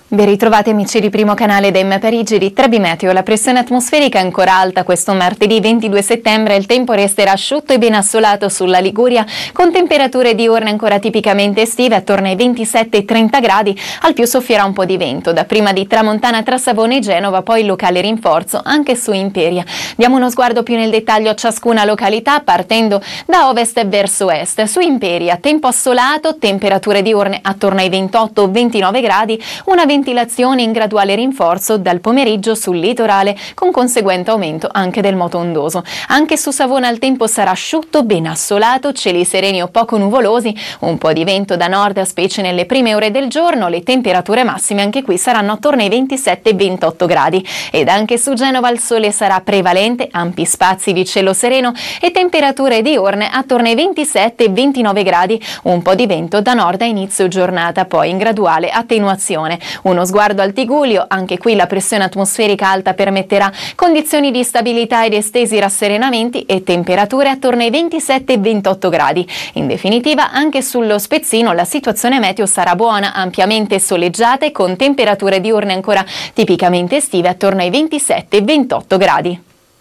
Ben ritrovati amici di Primo Canale da M Parigi di Trebi Meteo. La pressione atmosferica è ancora alta questo martedì 22 settembre. Il tempo resterà asciutto e ben assolato sulla Liguria, con temperature diurne ancora tipicamente estive attorno ai 27-30 gradi. Al più soffierà un po' di vento, dapprima di tramontana tra Savona e Genova, poi locale rinforzo anche su Imperia. Diamo uno sguardo più nel dettaglio a ciascuna località, partendo da ovest verso est. Su Imperia, tempo assolato, temperature diurne attorno ai 28-29 gradi, una ventilazione in graduale rinforzo dal pomeriggio sul litorale, con conseguente aumento anche del moto ondoso. Anche su Savona il tempo sarà asciutto, ben assolato, cieli sereni o poco nuvolosi, un po' di vento da nord, specie nelle prime ore del giorno. Le temperature massime anche qui saranno attorno ai 27-28 gradi. Ed anche su Genova il sole sarà prevalente, ampi spazi di cielo sereno e temperature diurne attorno ai 27-29 gradi, un po' di vento da nord a inizio giornata, poi in graduale attenuazione. Uno sguardo al Tigullio, anche qui la pressione atmosferica alta permetterà condizioni di stabilità ed estesi rasserenamenti e temperature attorno ai 27-28 gradi. In definitiva, anche sullo Spezzino la situazione meteo sarà buona, ampiamente soleggiata e con temperature diurne ancora tipicamente estive attorno ai 27-28 gradi.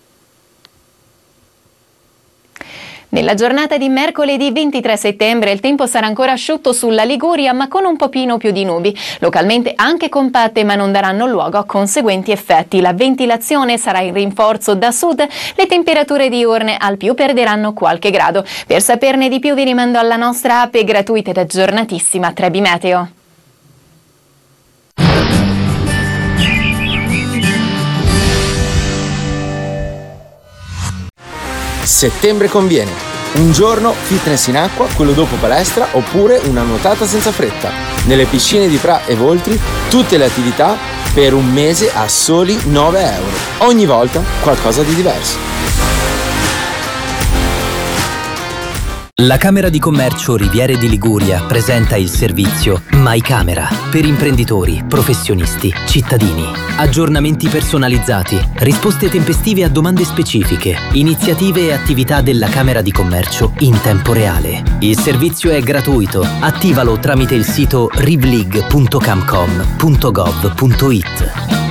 Nella giornata di mercoledì 23 settembre il tempo sarà ancora asciutto sulla Liguria, ma con un pochino più di nubi, localmente anche compatte, ma non daranno luogo a conseguenti effetti. La ventilazione sarà in rinforzo da sud, le temperature diurne al più perderanno qualche grado. Per saperne di più vi rimando alla nostra app gratuita ed aggiornatissima Trebi Meteo. Settembre conviene. Un giorno fitness in acqua, quello dopo palestra, oppure una nuotata senza fretta. Nelle piscine di Pra e Voltri tutte le attività per un mese a soli 9 euro. Ogni volta qualcosa di diverso. La Camera di Commercio Riviere di Liguria presenta il servizio MyCamera per imprenditori, professionisti, cittadini. Aggiornamenti personalizzati, risposte tempestive a domande specifiche, iniziative e attività della Camera di Commercio in tempo reale. Il servizio è gratuito. Attivalo tramite il sito rivlig.camcom.gov.it.